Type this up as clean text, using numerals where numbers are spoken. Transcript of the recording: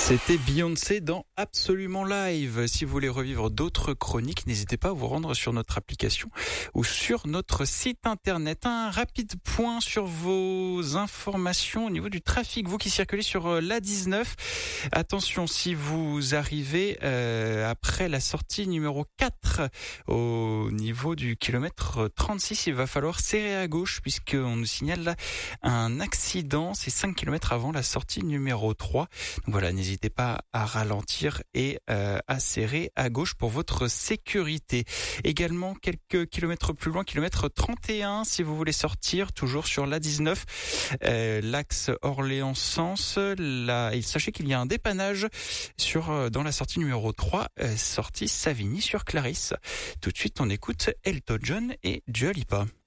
C'était Beyoncé dans Absolument Live. Si vous voulez revivre d'autres chroniques, n'hésitez pas à vous rendre sur notre application ou sur notre site internet. Un rapide point sur vos informations au niveau du trafic. Vous qui circulez sur l'A19, attention, si vous arrivez après la sortie numéro 4 au niveau du kilomètre 36, il va falloir serrer à gauche puisqu'on nous signale là un accident. C'est 5 kilomètres avant la sortie numéro 3. Donc voilà, n'hésitez pas à ralentir et à serrer à gauche pour votre sécurité. Également quelques kilomètres plus loin, kilomètre 31, si vous voulez sortir, toujours sur l'A19, l'axe Orléans-Sens. Et sachez qu'il y a un dépannage dans la sortie numéro 3, sortie Savigny sur Clarisse. Tout de suite, on écoute Elton John et Dua Lipa.